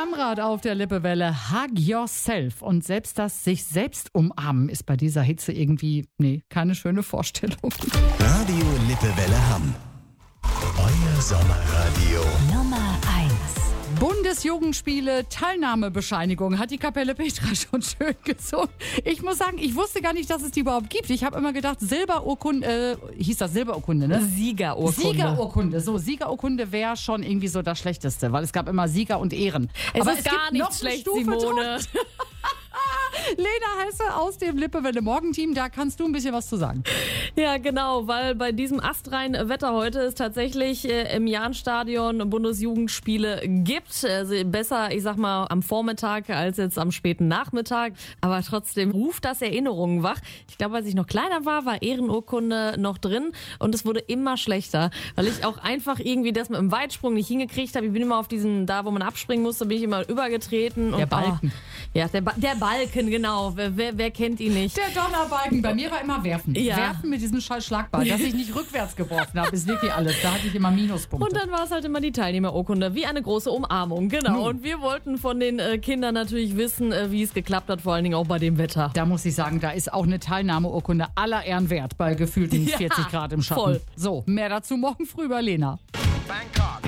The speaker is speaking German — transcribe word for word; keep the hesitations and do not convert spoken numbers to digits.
Amrad auf der Lippewelle. Hug yourself. Und selbst das sich selbst umarmen ist bei dieser Hitze irgendwie, nee, keine schöne Vorstellung. Radio Lippewelle Hamm. Euer Sommerradio. Nummer eins. Bundesjugendspiele Teilnahmebescheinigung hat die Kapelle Petra schon schön gesungen. Ich muss sagen, ich wusste gar nicht, dass es die überhaupt gibt. Ich habe immer gedacht, Silberurkunde, äh, hieß das Silberurkunde, ne? Siegerurkunde. Siegerurkunde, so, Siegerurkunde wäre schon irgendwie so das Schlechteste, weil es gab immer Sieger und Ehren. Es Aber ist es gar gibt noch nicht eine schlecht, Stufe Simone. drunter. Lena Hesse aus dem Lippewelle Morgenteam, da kannst du ein bisschen was zu sagen. Ja, genau, weil bei diesem astreinen Wetter heute es tatsächlich äh, im Jahnstadion Bundesjugendspiele gibt. Also besser, ich sag mal, am Vormittag als jetzt am späten Nachmittag. Aber trotzdem ruft das Erinnerungen wach. Ich glaube, als ich noch kleiner war, war Ehrenurkunde noch drin und es wurde immer schlechter, weil ich auch einfach irgendwie das mit dem Weitsprung nicht hingekriegt habe. Ich bin immer auf diesen, da wo man abspringen musste, bin ich immer übergetreten. Der und, Balken. Oh, ja, der, ba- der Balken, genau. Wer, wer, wer kennt ihn nicht? Der Donnerbalken. Bei mir war immer Werfen. Ja. Werfen mit diesem scheiß Schlagball. Dass ich nicht rückwärts geworfen habe, ist wirklich alles. Da hatte ich immer Minuspunkte. Und dann war es halt immer die Teilnehmerurkunde, wie eine große Umarmung, genau. Nun. Und wir wollten von den äh, Kindern natürlich wissen, äh, wie es geklappt hat, vor allen Dingen auch bei dem Wetter. Da muss ich sagen, da ist auch eine Teilnahmeurkunde aller Ehren wert bei gefühlten Ja, vierzig Grad im Schatten. voll. So, mehr dazu morgen früh bei Lena. Bangkok.